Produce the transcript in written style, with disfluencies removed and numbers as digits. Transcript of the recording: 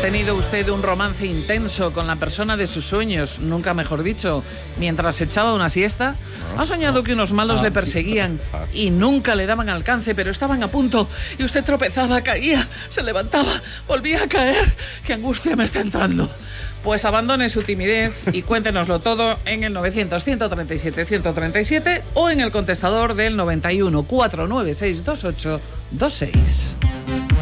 tenido usted un romance intenso con la persona de sus sueños, nunca mejor dicho, mientras echaba una siesta? ¿Ha soñado que unos malos le perseguían y nunca le daban alcance, pero estaban a punto y usted tropezaba, caía, se levantaba, volvía a caer? ¡Qué angustia me está entrando! Pues abandone su timidez y cuéntenoslo todo en el 900-137-137 o en el contestador del 91 496 2826.